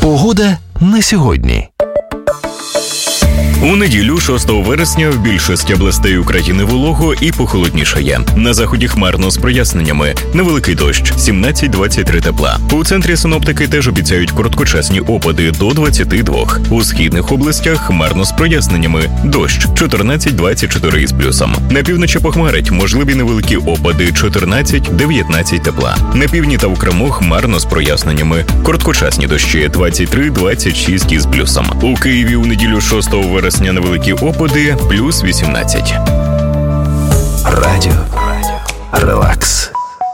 Погода на сьогодні. У неділю, 6 вересня, в більшості областей України волого і похолоднішає. На заході хмарно з проясненнями. Невеликий дощ, 17-23 тепла. У центрі синоптики теж обіцяють короткочасні опади до 22. У східних областях хмарно з проясненнями. Дощ, 14-24 із плюсом. На півночі похмарить, можливі невеликі опади, 14-19 тепла. На півдні та окремо хмарно з проясненнями. Короткочасні дощі, 23-26 із плюсом. У Києві у неділю 6 вересня невеликі опади, плюс 18. Радіо. Релакс.